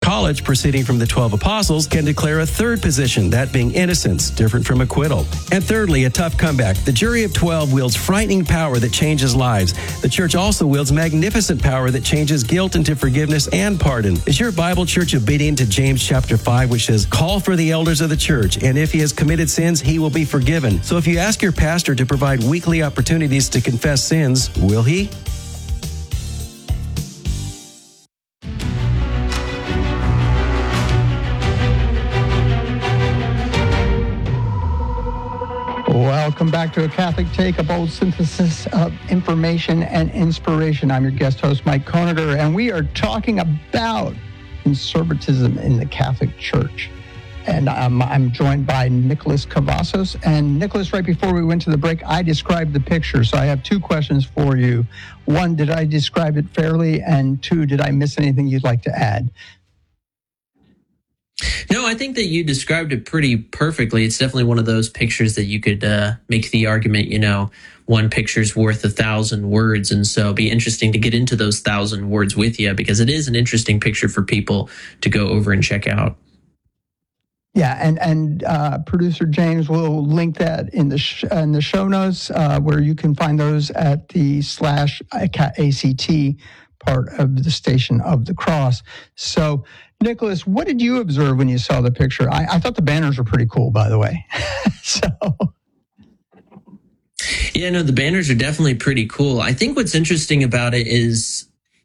college, proceeding from the 12 apostles, can declare a third position, that being innocence, different from acquittal. And thirdly, a tough comeback. The jury of 12 wields frightening power that changes lives. The church also wields magnificent power that changes guilt into forgiveness and pardon. Is your Bible church obedient to James chapter 5, which says, call for the elders of the church, and if he has committed sins, he will be forgiven. So if you ask your pastor to provide weekly opportunities to confess sins, will he? Welcome back to A Catholic Take, a bold synthesis of information and inspiration. I'm your guest host, Mike Koeniger, and we are talking about conservatism in the Catholic Church. And I'm joined by Nicholas Cavazos. And Nicholas, right before we went to the break, I described the picture. So I have two questions for you. One, did I describe it fairly? And two, did I miss anything you'd like to add? No, I think that you described it pretty perfectly. It's definitely one of those pictures that you could make the argument, one picture's worth 1,000 words. And so it'd be interesting to get into those 1,000 words with you, because it is an interesting picture for people to go over and check out. Yeah, and producer James will link that in the show notes, where you can find those at the /ACT part of the Station of the Cross. So, Nicholas, what did you observe when you saw the picture? I thought the banners were pretty cool, by the way. Yeah, no, the banners are definitely pretty cool. I think what's interesting about it is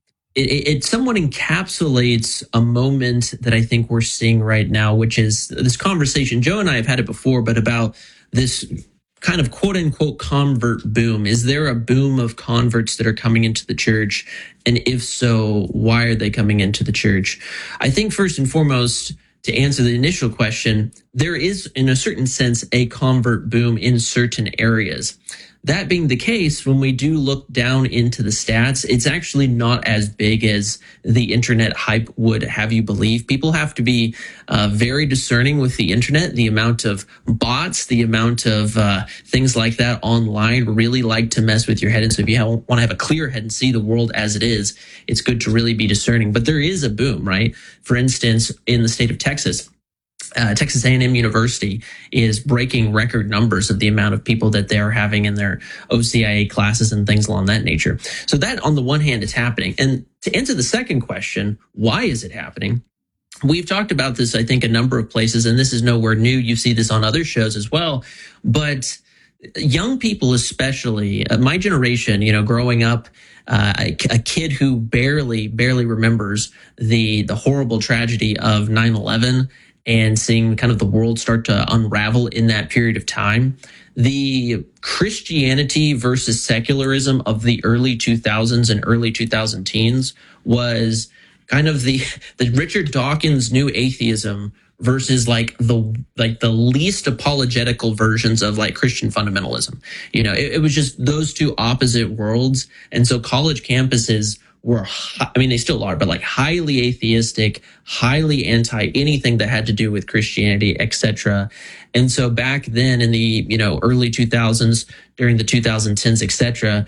it somewhat encapsulates a moment that I think we're seeing right now, which is this conversation. Joe and I have had it before, but about this kind of quote unquote convert boom. Is there a boom of converts that are coming into the church? And if so, why are they coming into the church? I think first and foremost, to answer the initial question, there is, in a certain sense, a convert boom in certain areas. That being the case, when we do look down into the stats, it's actually not as big as the internet hype would have you believe. People have to be very discerning with the internet. The amount of bots, the amount of things like that online really like to mess with your head. And so if you want to have a clear head and see the world as it is, it's good to really be discerning. But there is a boom, right? For instance, in the state of Texas, Texas A&M University is breaking record numbers of the amount of people that they're having in their OCIA classes and things along that nature. So that, on the one hand, it's happening. And to answer the second question, why is it happening? We've talked about this, I think, a number of places, and this is nowhere new. You see this on other shows as well. But young people, especially, my generation, growing up, a kid who barely remembers the horrible tragedy of 9/11 and seeing kind of the world start to unravel in that period of time. The Christianity versus secularism of the early 2000s and early 2000 teens was kind of the Richard Dawkins new atheism versus the least apologetical versions of Christian fundamentalism. It was just those two opposite worlds. And so college campuses were, they still are, but highly atheistic, highly anti anything that had to do with Christianity, etc. And so back then in the, early 2000s, during the 2010s, etc.,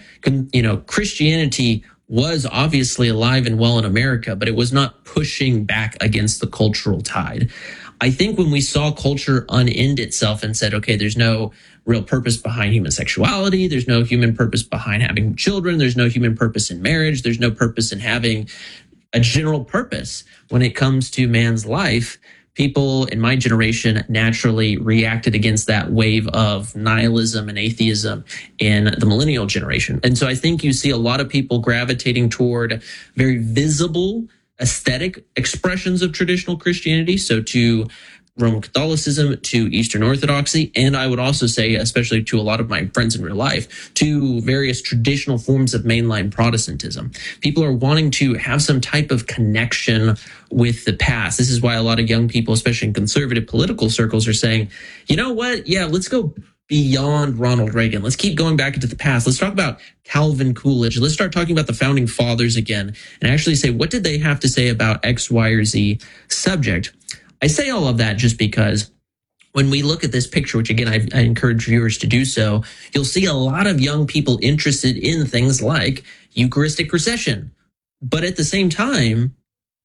Christianity was obviously alive and well in America, but it was not pushing back against the cultural tide. I think when we saw culture unend itself and said, okay, there's no real purpose behind human sexuality, there's no human purpose behind having children, there's no human purpose in marriage, there's no purpose in having a general purpose when it comes to man's life, people in my generation naturally reacted against that wave of nihilism and atheism in the millennial generation. And so I think you see a lot of people gravitating toward very visible aesthetic expressions of traditional Christianity, so to Roman Catholicism, to Eastern Orthodoxy, and I would also say, especially to a lot of my friends in real life, to various traditional forms of mainline Protestantism. People are wanting to have some type of connection with the past. This is why a lot of young people, especially in conservative political circles, are saying, you know what? Yeah, let's go beyond Ronald Reagan. Let's keep going back into the past. Let's talk about Calvin Coolidge. Let's start talking about the founding fathers again and actually say, what did they have to say about X, Y, or Z subject? I say all of that just because when we look at this picture, which again, I encourage viewers to do so, you'll see a lot of young people interested in things like Eucharistic procession. But at the same time,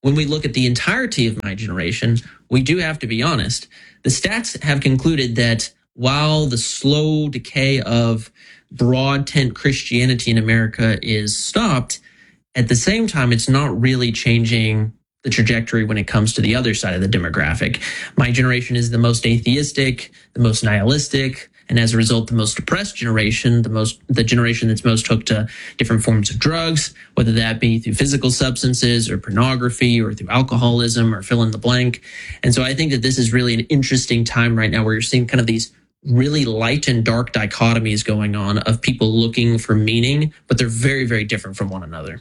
when we look at the entirety of my generation, we do have to be honest. The stats have concluded that while the slow decay of broad tent Christianity in America is stopped, at the same time, it's not really changing the trajectory when it comes to the other side of the demographic. My generation is the most atheistic, the most nihilistic, and as a result, the most depressed generation, the generation that's most hooked to different forms of drugs, whether that be through physical substances or pornography or through alcoholism or fill in the blank. And so I think that this is really an interesting time right now where you're seeing kind of these really light and dark dichotomies going on of people looking for meaning, but they're very, very different from one another.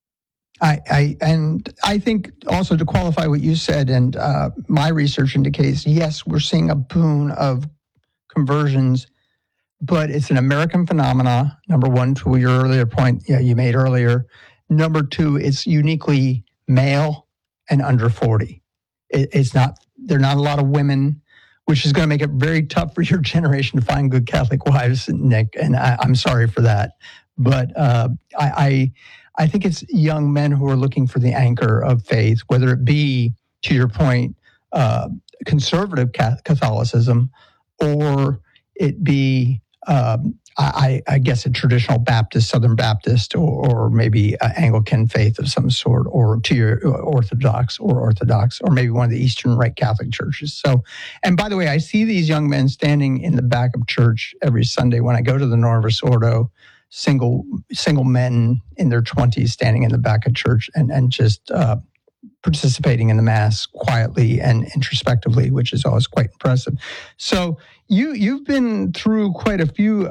I think also to qualify what you said, and my research indicates, yes, we're seeing a boon of conversions, but it's an American phenomena, number one, to your earlier point you made earlier. Number two, it's uniquely male and under 40. There are not a lot of women, which is going to make it very tough for your generation to find good Catholic wives, Nick, and I'm sorry for that. But I think it's young men who are looking for the anchor of faith, whether it be, to your point, conservative Catholicism, or it be, I guess, a traditional Baptist, Southern Baptist, or maybe an Anglican faith of some sort, or to your Orthodox, or maybe one of the Eastern Rite Catholic churches. So, and by the way, I see these young men standing in the back of church every Sunday when I go to the Novus Ordo. Single men in their 20s standing in the back of church and just participating in the Mass quietly and introspectively, which is always quite impressive. So you've been through quite a few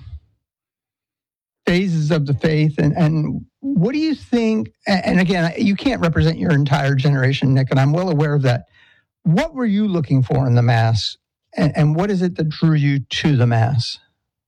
phases of the faith, and what do you think? And again, you can't represent your entire generation, Nick, and I'm well aware of that. What were you looking for in the Mass, and what is it that drew you to the Mass?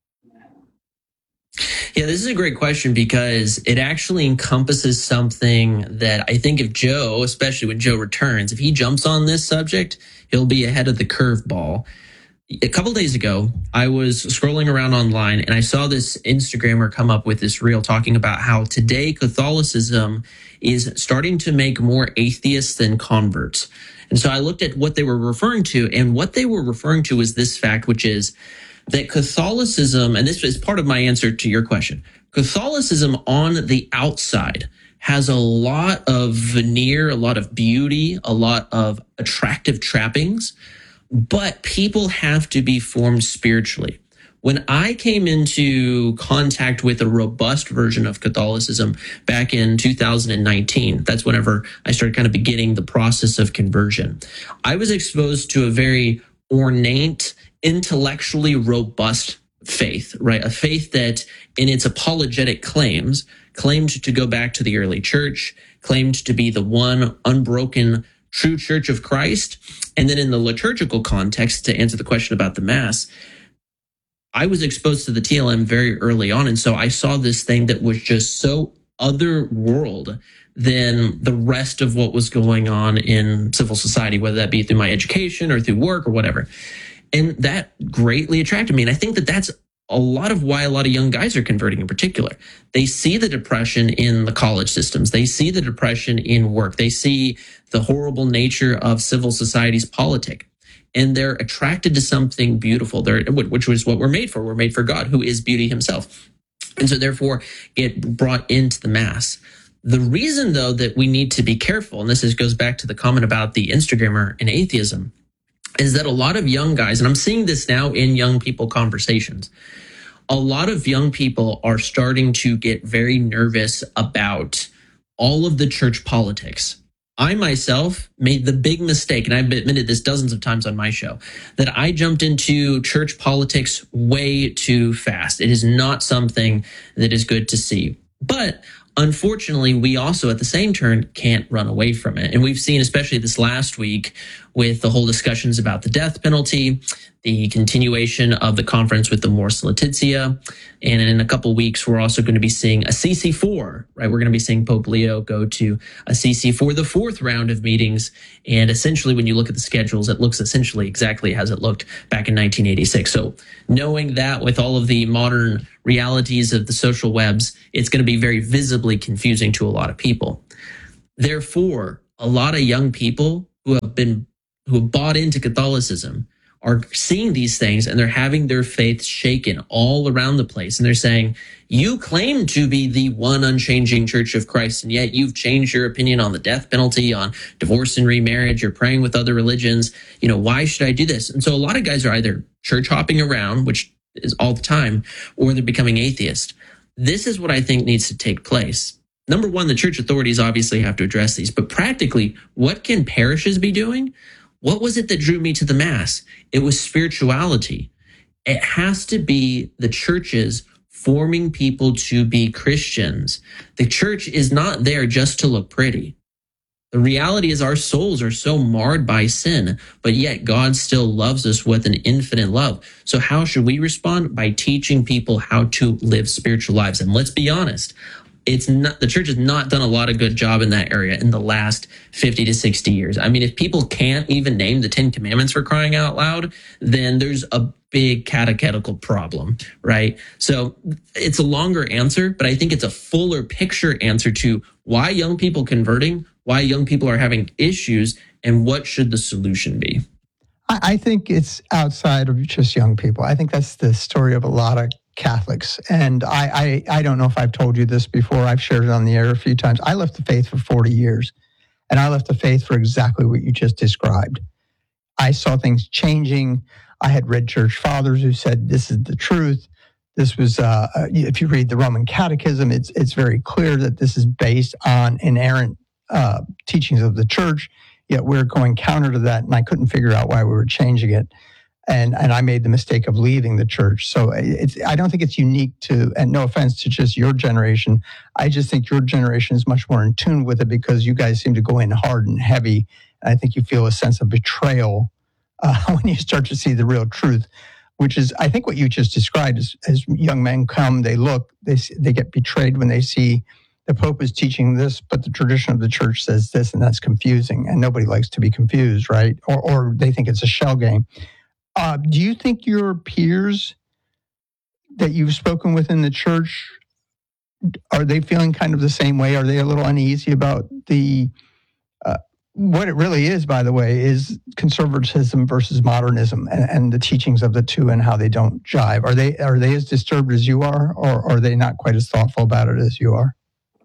Yeah, this is a great question because it actually encompasses something that I think if Joe, especially when Joe returns, if he jumps on this subject, he'll be ahead of the curveball. A couple days ago, I was scrolling around online and I saw this Instagrammer come up with this reel talking about how today Catholicism is starting to make more atheists than converts. And so I looked at what they were referring to, and what they were referring to is this fact, which is that Catholicism, and this is part of my answer to your question, Catholicism on the outside has a lot of veneer, a lot of beauty, a lot of attractive trappings, but people have to be formed spiritually. When I came into contact with a robust version of Catholicism back in 2019, that's whenever I started kind of beginning the process of conversion, I was exposed to a very ornate, intellectually robust faith, right? A faith that in its apologetic claimed to go back to the early church, claimed to be the one unbroken true church of Christ. And then in the liturgical context, to answer the question about the Mass, I was exposed to the TLM very early on. And so I saw this thing that was just so other world than the rest of what was going on in civil society, whether that be through my education or through work or whatever. And that greatly attracted me. And I think that that's a lot of why a lot of young guys are converting in particular. They see the depression in the college systems. They see the depression in work. They see the horrible nature of civil society's politic. And they're attracted to something beautiful, which was what we're made for. We're made for God, who is beauty himself. And so therefore get brought into the Mass. The reason, though, that we need to be careful, and this goes back to the comment about the Instagrammer and atheism, is that a lot of young guys, and I'm seeing this now in young people conversations, a lot of young people are starting to get very nervous about all of the church politics. I myself made the big mistake, and I've admitted this dozens of times on my show, that I jumped into church politics way too fast. It is not something that is good to see. But unfortunately, we also at the same turn can't run away from it. And we've seen, especially this last week, with the whole discussions about the death penalty, the continuation of the conference with the Mors Laetitia. And in a couple of weeks, we're also going to be seeing a CC4, right? We're going to be seeing Pope Leo go to a CC4, the fourth round of meetings. And essentially, when you look at the schedules, it looks essentially exactly as it looked back in 1986. So knowing that with all of the modern realities of the social webs, it's going to be very visibly confusing to a lot of people. Therefore, a lot of young people who have bought into Catholicism are seeing these things, and they're having their faith shaken all around the place. And they're saying, you claim to be the one unchanging Church of Christ, and yet you've changed your opinion on the death penalty, on divorce and remarriage. You're praying with other religions. Why should I do this? And so a lot of guys are either church hopping around, which is all the time, or they're becoming atheist. This is what I think needs to take place. Number one, the church authorities obviously have to address these, but practically, what can parishes be doing? What was it that drew me to the Mass? It was spirituality. It has to be the churches forming people to be Christians. The church is not there just to look pretty. The reality is our souls are so marred by sin, but yet God still loves us with an infinite love. So how should we respond? By teaching people how to live spiritual lives. And let's be honest, the church has not done a lot of good job in that area in the last 50 to 60 years. I mean, if people can't even name the 10 Commandments for crying out loud, then there's a big catechetical problem, right? So it's a longer answer, but I think it's a fuller picture answer to why young people converting, why young people are having issues, and what should the solution be? I think it's outside of just young people. I think that's the story of a lot of Catholics. And I don't know if I've told you this before. I've shared it on the air a few times. I left the faith for 40 years, and I left the faith for exactly what you just described. I saw things changing. I had read church fathers who said, this is the truth. This was, if you read the Roman Catechism, it's very clear that this is based on inerrant teachings of the church, yet we're going counter to that, and I couldn't figure out why we were changing it. And I made the mistake of leaving the church. So I don't think it's unique to, and no offense to just your generation, I just think your generation is much more in tune with it because you guys seem to go in hard and heavy. And I think you feel a sense of betrayal when you start to see the real truth, which is, I think what you just described is, as young men come, they look, they get betrayed when they see the Pope is teaching this, but the tradition of the church says this, and that's confusing. And nobody likes to be confused, right? Or they think it's a shell game. Do you think your peers that you've spoken with in the church, are they feeling kind of the same way? Are they a little uneasy about what it really is, by the way, is conservatism versus modernism and the teachings of the two and how they don't jive? Are they as disturbed as you are, or are they not quite as thoughtful about it as you are?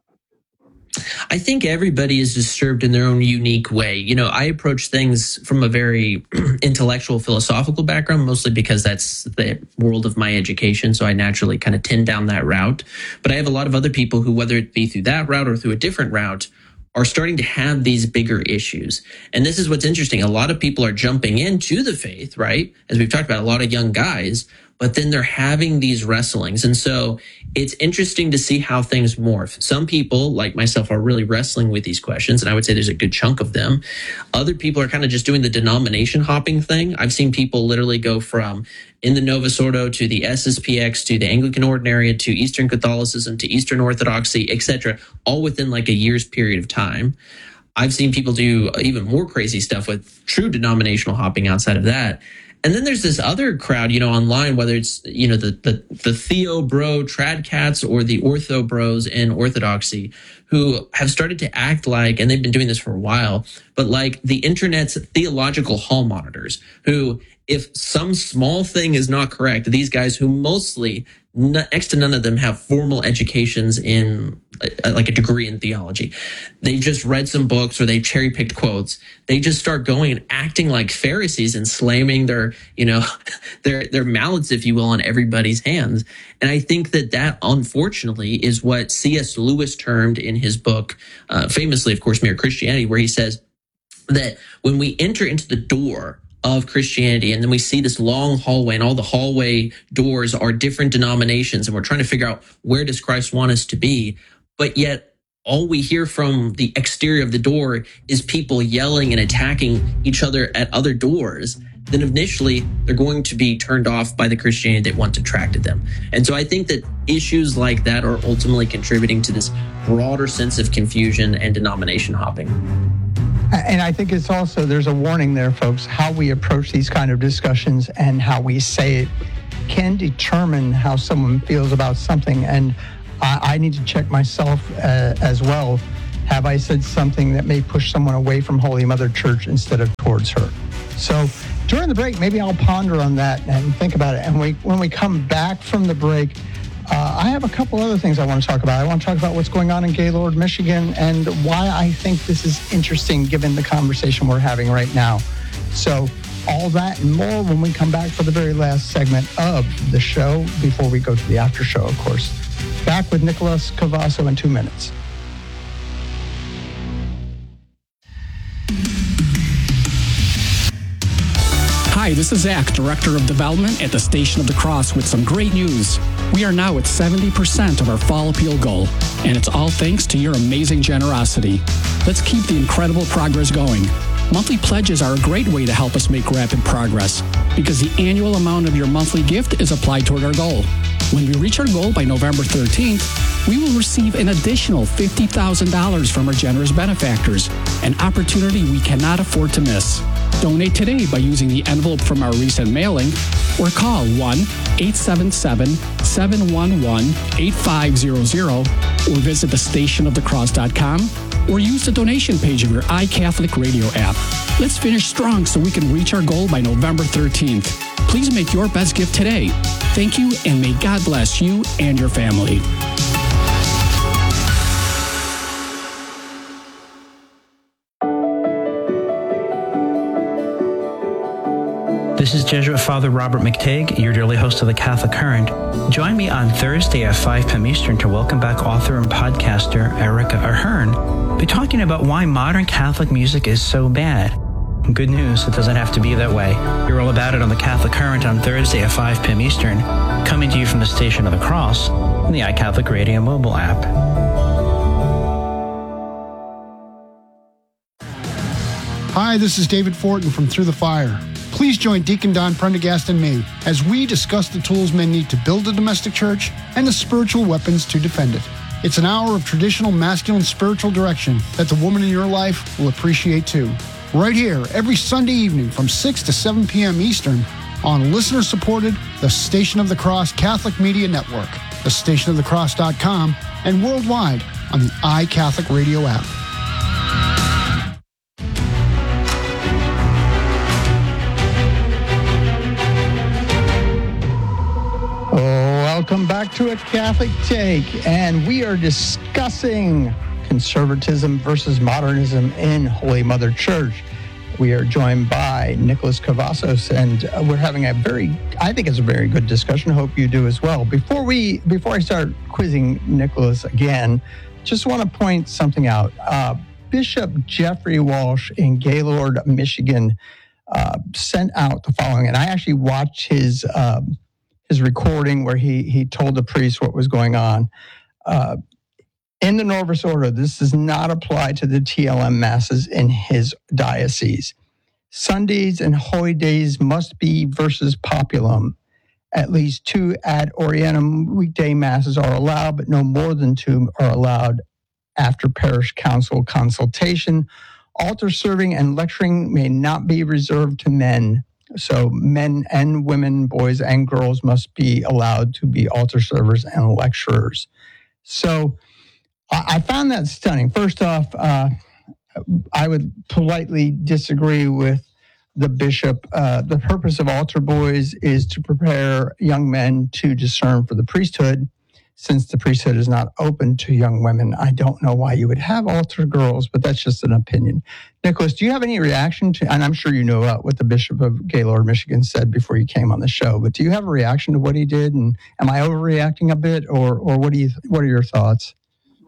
I think everybody is disturbed in their own unique way. I approach things from a very intellectual, philosophical background, mostly because that's the world of my education. So I naturally kind of tend down that route. But I have a lot of other people who, whether it be through that route or through a different route, are starting to have these bigger issues. And this is what's interesting. A lot of people are jumping into the faith, right? As we've talked about, a lot of young guys, but then they're having these wrestlings. And so it's interesting to see how things morph. Some people, like myself, are really wrestling with these questions, and I would say there's a good chunk of them. Other people are kind of just doing the denomination hopping thing. I've seen people literally go from in the Novus Ordo to the SSPX to the Anglican Ordinariate to Eastern Catholicism to Eastern Orthodoxy, etc., all within like a year's period of time. I've seen people do even more crazy stuff with true denominational hopping outside of that. And then there's this other crowd, online, whether it's, the Theo bro trad cats or the ortho bros in Orthodoxy, who have started to act like, and they've been doing this for a while, but like the internet's theological hall monitors, who, if some small thing is not correct, these guys who mostly, next to none of them, have formal educations in like a degree in theology. They've just read some books or they cherry picked quotes. They just start going and acting like Pharisees and slamming their mallets, if you will, on everybody's hands. And I think that unfortunately is what C.S. Lewis termed in his book, famously, of course, Mere Christianity, where he says that when we enter into the door of Christianity, and then we see this long hallway, and all the hallway doors are different denominations, and we're trying to figure out, where does Christ want us to be? But yet all we hear from the exterior of the door is people yelling and attacking each other at other doors. Then initially they're going to be turned off by the Christianity that once attracted them. And so I think that issues like that are ultimately contributing to this broader sense of confusion and denomination hopping. And I think it's also, there's a warning there, folks. How we approach these kind of discussions and how we say it can determine how someone feels about something. And I need to check myself as well. Have I said something that may push someone away from Holy Mother Church instead of towards her? So during the break, maybe I'll ponder on that and think about it. And when we come back from the break, I have a couple other things I want to talk about. I want to talk about what's going on in Gaylord, Michigan, and why I think this is interesting given the conversation we're having right now. So all that and more when we come back for the very last segment of the show before we go to the after show, of course. Back with Nicholas Cavasso in 2 minutes. Hi, this is Zach, Director of Development at the Station of the Cross with some great news. We are now at 70% of our fall appeal goal, and it's all thanks to your amazing generosity. Let's keep the incredible progress going. Monthly pledges are a great way to help us make rapid progress because the annual amount of your monthly gift is applied toward our goal. When we reach our goal by November 13th, we will receive an additional $50,000 from our generous benefactors, an opportunity we cannot afford to miss. Donate today by using the envelope from our recent mailing or call 1-877-711-8500 or visit thestationofthecross.com or use the donation page of your iCatholic Radio app. Let's finish strong so we can reach our goal by November 13th. Please make your best gift today. Thank you, and may God bless you and your family. This is Jesuit Father Robert McTague, your dearly host of the Catholic Current. Join me on Thursday at 5 p.m. Eastern to welcome back author and podcaster Erica Ahern. We'll be talking about why modern Catholic music is so bad. Good news, it doesn't have to be that way. You're all about it on the Catholic Current on Thursday at 5 p.m. Eastern, coming to you from the Station of the Cross and the iCatholic Radio mobile app. Hi, this is David Fortin from Through the Fire. Please join Deacon Don Prendergast and me as we discuss the tools men need to build a domestic church and the spiritual weapons to defend it. It's an hour of traditional masculine spiritual direction that the woman in your life will appreciate too. Right here, every Sunday evening from 6 to 7 p.m. Eastern on listener-supported The Station of the Cross Catholic Media Network, thestationofthecross.com, and worldwide on the iCatholic Radio app. Welcome back to A Catholic Take, and we are discussing conservatism versus modernism in Holy Mother Church. We are joined by Nicholas Cavazos, and we're having I think it's a very good discussion. Hope you do as well. Before I start quizzing Nicholas again, just want to point something out. Bishop Jeffrey Walsh in Gaylord, Michigan, sent out the following, and I actually watched his recording where he told the priest what was going on. In the Novus Ordo, this does not apply to the TLM masses in his diocese. Sundays and holy days must be versus populum. At least 2 ad orientem weekday masses are allowed, but no more than 2 are allowed after parish council consultation. Altar serving and lecturing may not be reserved to men. So men and women, boys and girls must be allowed to be altar servers and lecturers. So I found that stunning. First off, I would politely disagree with the bishop. The purpose of altar boys is to prepare young men to discern for the priesthood. Since the priesthood is not open to young women, I don't know why you would have altar girls, but that's just an opinion. Nicholas, do you have any reaction to, and I'm sure you know what the Bishop of Gaylord, Michigan said before you came on the show, but do you have a reaction to what he did? And am I overreacting a bit, or what are your thoughts?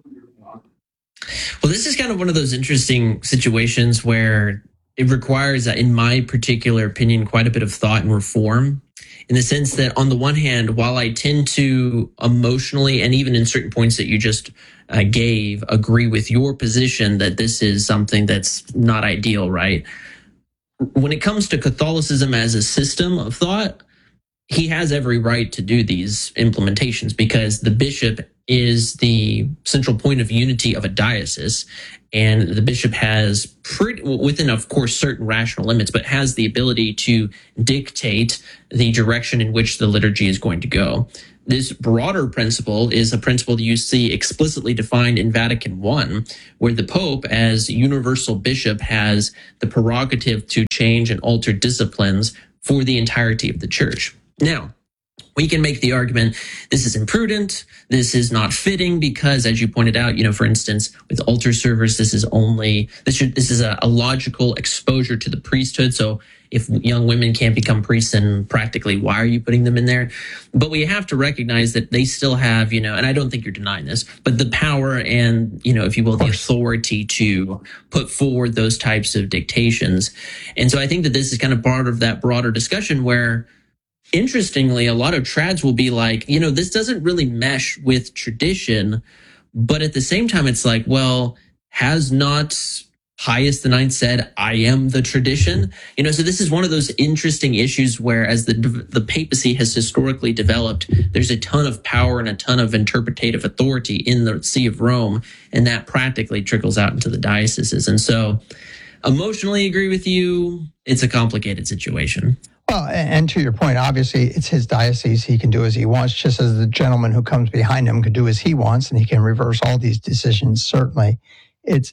Well, this is kind of one of those interesting situations where it requires, in my particular opinion, quite a bit of thought and reform, in the sense that on the one hand, while I tend to emotionally, and even in certain points that you just gave, agree with your position that this is something that's not ideal, right? When it comes to Catholicism as a system of thought, he has every right to do these implementations because the bishop is the central point of unity of a diocese. And the bishop has, within, of course, certain rational limits, but has the ability to dictate the direction in which the liturgy is going to go. this broader principle is a principle that you see explicitly defined in Vatican I, where the Pope, as universal bishop, has the prerogative to change and alter disciplines for the entirety of the church. Now, we can make the argument this is imprudent, this is not fitting, because as you pointed out, for instance, with altar servers, this is a logical exposure to the priesthood. So if young women can't become priests, then practically why are you putting them in there? But we have to recognize that they still have, and I don't think you're denying this, but the power and, if you will, the authority to put forward those types of dictations. And so I think that this is kind of part of that broader discussion where, interestingly, a lot of trads will be like, this doesn't really mesh with tradition. But at the same time, it's like, well, has not Pius IX said, I am the tradition? So this is one of those interesting issues where, as the papacy has historically developed, there's a ton of power and a ton of interpretative authority in the See of Rome, and that practically trickles out into the dioceses. And so, emotionally agree with you. It's a complicated situation. Well, and to your point, obviously, it's his diocese. He can do as he wants, just as the gentleman who comes behind him can do as he wants, and he can reverse all these decisions. Certainly, it's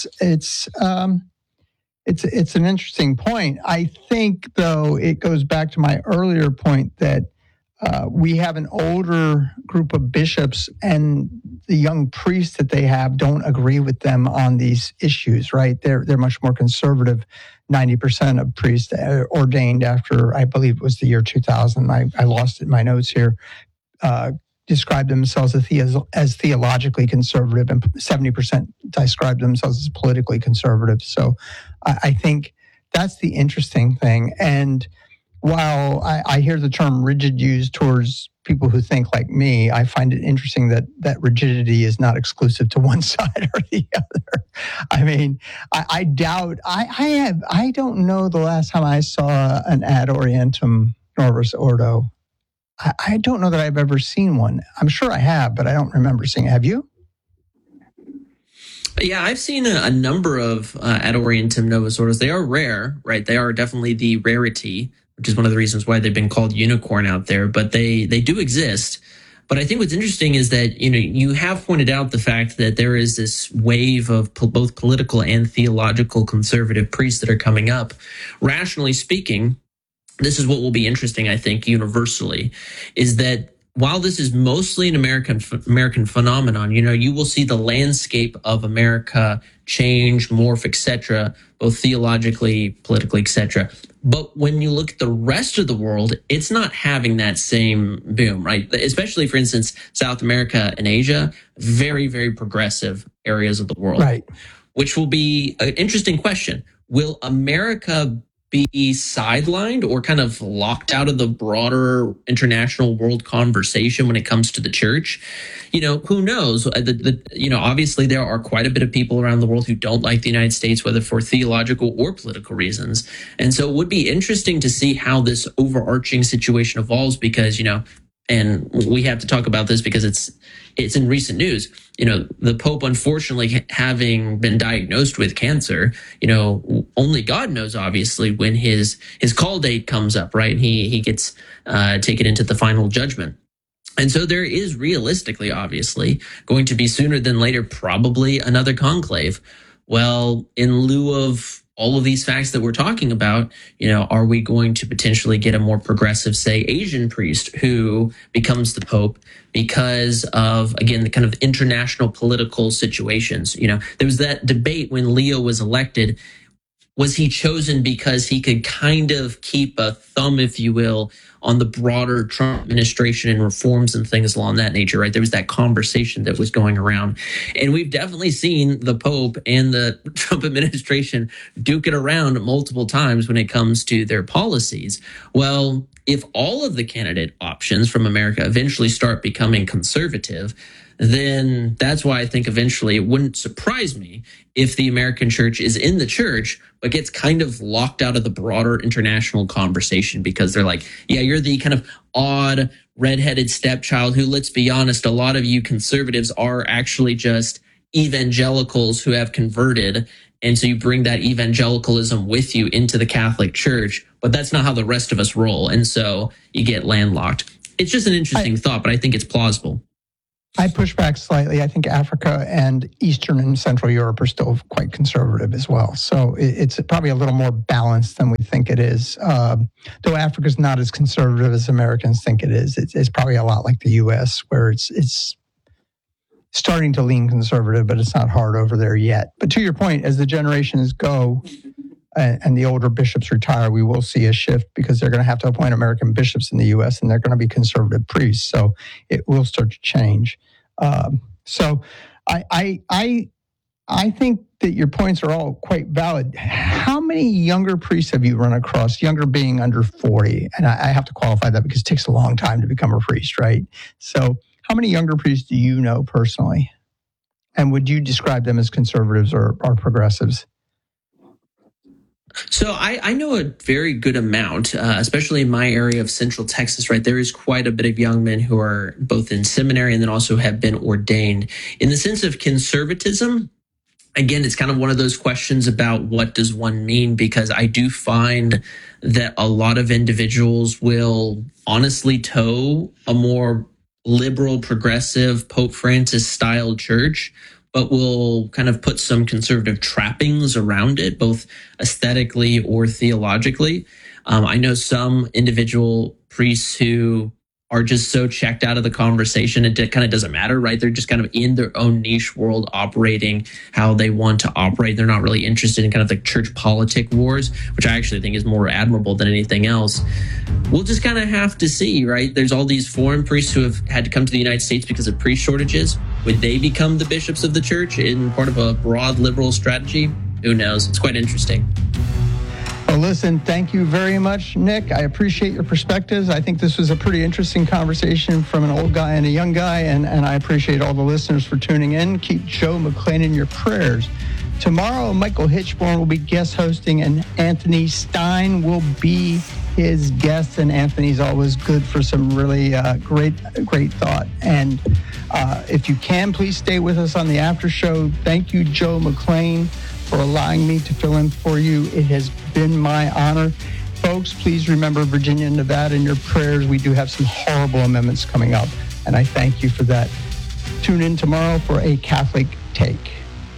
an interesting point. I think, though, it goes back to my earlier point that we have an older group of bishops, and the young priests that they have don't agree with them on these issues. Right? They're much more conservative. 90% of priests ordained after, I believe it was the year 2000, I lost it in my notes here, described themselves as theologically conservative, and 70% described themselves as politically conservative. So I think that's the interesting thing. And while I hear the term rigid used towards people who think like me, I find it interesting that rigidity is not exclusive to one side or the other. I mean, I doubt, I don't know the last time I saw an Ad Orientem Novus Ordo. I don't know that I've ever seen one. I'm sure I have, but I don't remember seeing it. Have you? Yeah, I've seen a number of Ad Orientem Novus Ordos. They are rare, right? They are definitely the rarity, which is one of the reasons why they've been called unicorn out there, but they do exist. But I think what's interesting is that, you have pointed out the fact that there is this wave of both political and theological conservative priests that are coming up. Rationally speaking, this is what will be interesting, I think, universally, is that while this is mostly an American phenomenon, you will see the landscape of America change, morph, etc., both theologically, politically, etc. But when you look at the rest of the world, it's not having that same boom, right? Especially, for instance, South America and Asia, very, very progressive areas of the world, right? Which will be an interesting question. Will America be sidelined or kind of locked out of the broader international world conversation when it comes to the church? Who knows? Obviously there are quite a bit of people around the world who don't like the United States, whether for theological or political reasons. And so it would be interesting to see how this overarching situation evolves, because, and we have to talk about this because it's in recent news. The Pope, unfortunately, having been diagnosed with cancer, only God knows, obviously, when his call date comes up, right? He gets taken into the final judgment. And so there is realistically, obviously, going to be sooner than later, probably another conclave. Well, in lieu of all of these facts that we're talking about, are we going to potentially get a more progressive, say, Asian priest who becomes the Pope because of, again, the kind of international political situations? There was that debate when Leo was elected. Was he chosen because he could kind of keep a thumb, if you will, on the broader Trump administration and reforms and things along that nature, right? There was that conversation that was going around. And we've definitely seen the Pope and the Trump administration duke it around multiple times when it comes to their policies. Well, if all of the candidate options from America eventually start becoming conservative, then that's why I think eventually it wouldn't surprise me if the American church is in the church, but gets kind of locked out of the broader international conversation, because they're like, yeah, you're the kind of odd redheaded stepchild who, let's be honest, a lot of you conservatives are actually just evangelicals who have converted. And so you bring that evangelicalism with you into the Catholic Church, but that's not how the rest of us roll. And so you get landlocked. it's just an interesting thought, but I think it's plausible. I push back slightly. I think Africa and Eastern and Central Europe are still quite conservative as well. So it's probably a little more balanced than we think it is. Though Africa's not as conservative as Americans think it is. It's probably a lot like the U.S., where it's starting to lean conservative, but it's not hard over there yet. But to your point, as the generations go and the older bishops retire, we will see a shift because they're going to have to appoint American bishops in the U.S. and they're going to be conservative priests. So it will start to change. So I think that your points are all quite valid. How many younger priests have you run across, younger being under 40? And I have to qualify that because it takes a long time to become a priest, right? So how many younger priests do you know personally? And would you describe them as conservatives or progressives? So I know a very good amount, especially in my area of Central Texas, right? There is quite a bit of young men who are both in seminary and then also have been ordained. In the sense of conservatism, again, it's kind of one of those questions about what does one mean? Because I do find that a lot of individuals will honestly toe a more liberal, progressive, Pope Francis style church, but will kind of put some conservative trappings around it, both aesthetically or theologically. I know some individual priests who are just so checked out of the conversation, it kind of doesn't matter, right? They're just kind of in their own niche world, operating how they want to operate. They're not really interested in kind of the church politic wars, which I actually think is more admirable than anything else. We'll just kind of have to see, right? There's all these foreign priests who have had to come to the United States because of priest shortages. Would they become the bishops of the church in part of a broad liberal strategy? Who knows? It's quite interesting. Well, listen, thank you very much, Nick. I appreciate your perspectives. I think this was a pretty interesting conversation from an old guy and a young guy, and I appreciate all the listeners for tuning in. Keep Joe McClain in your prayers. Tomorrow, Michael Hitchborn will be guest hosting, and Anthony Stein will be his guest, and Anthony's always good for some really great thought. And if you can, please stay with us on the after show. Thank you, Joe McClain, for allowing me to fill in for you. It has been my honor. Folks, please remember Virginia and Nevada in your prayers. We do have some horrible amendments coming up, and I thank you for that. Tune in tomorrow for A Catholic Take.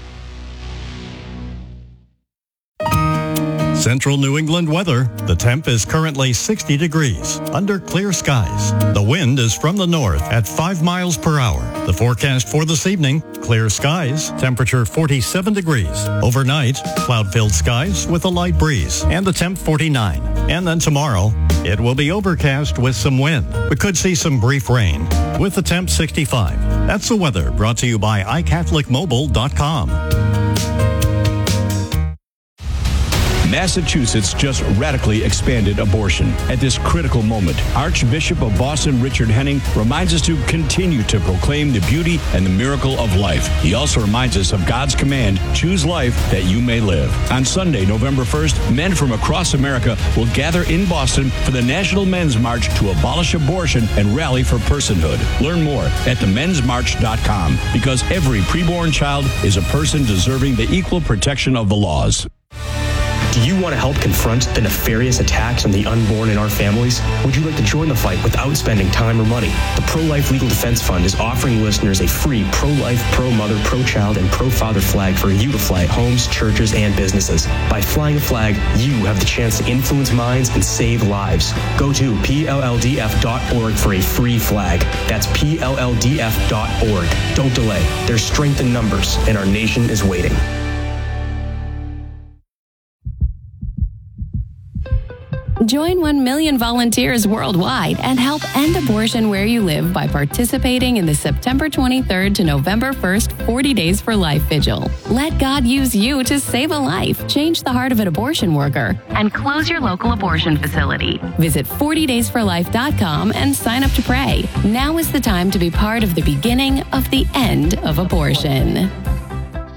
Central New England weather. The temp is currently 60 degrees under clear skies. The wind is from the north at 5 miles per hour. The forecast for this evening, clear skies, temperature 47 degrees. Overnight, cloud-filled skies with a light breeze and the temp 49. And then tomorrow, it will be overcast with some wind. We could see some brief rain with the temp 65. That's the weather brought to you by iCatholicMobile.com. Massachusetts just radically expanded abortion. At this critical moment, Archbishop of Boston Richard Henning reminds us to continue to proclaim the beauty and the miracle of life. He also reminds us of God's command, choose life that you may live. On Sunday, November 1st, men from across America will gather in Boston for the National Men's March to abolish abortion and rally for personhood. Learn more at themensmarch.com, because every preborn child is a person deserving the equal protection of the laws. Do you want to help confront the nefarious attacks on the unborn in our families? Would you like to join the fight without spending time or money? The Pro-Life Legal Defense Fund is offering listeners a free pro-life, pro-mother, pro-child, and pro-father flag for you to fly at homes, churches, and businesses. By flying a flag, you have the chance to influence minds and save lives. Go to PLLDF.org for a free flag. That's PLLDF.org. Don't delay. There's strength in numbers, and our nation is waiting. Join 1 million volunteers worldwide and help end abortion where you live by participating in the September 23rd to November 1st 40 Days for Life Vigil. Let God use you to save a life, change the heart of an abortion worker, and close your local abortion facility. Visit 40daysforlife.com and sign up to pray. Now is the time to be part of the beginning of the end of abortion.